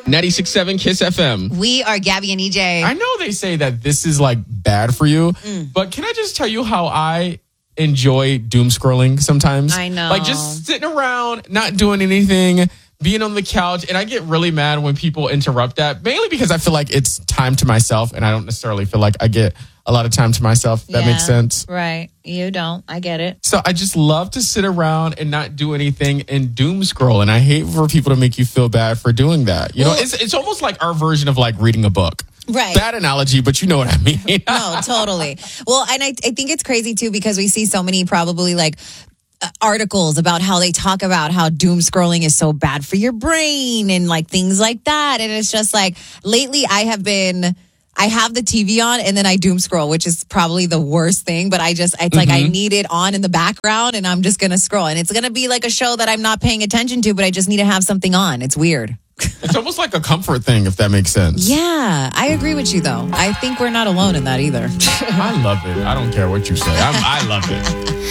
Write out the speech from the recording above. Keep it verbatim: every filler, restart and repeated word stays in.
ninety-six point seven Kiss F M. We are Gabby and E J. I know they say that this is like bad for you, Mm. but can I just tell you how I enjoy doom scrolling sometimes? I know. Like just sitting around, not doing anything, being on the couch. And I get really mad when people interrupt that, mainly because I feel like it's time to myself. And I don't necessarily feel like I get a lot of time to myself. If that Yeah, makes sense. Right. You don't. I get it. So I just love to sit around and not do anything and doom scroll. And I hate for people to make you feel bad for doing that. You Well- know, it's it's almost like our version of like reading a book. Right. Bad analogy, but you know what I mean. No, totally. Well, and I, I think it's crazy too because we see so many probably like uh, articles about how they talk about how doom scrolling is so bad for your brain and like things like that. And it's just like lately I have been, I have the T V on and then I doom scroll, which is probably the worst thing. But I just, it's like I need it on in the background and I'm just going to scroll. And it's going to be like a show that I'm not paying attention to, but I just need to have something on. It's weird. It's almost like a comfort thing, if that makes sense. Yeah, I agree with you though. I think we're not alone in that either. I love it. I don't care what you say. I'm, I love it.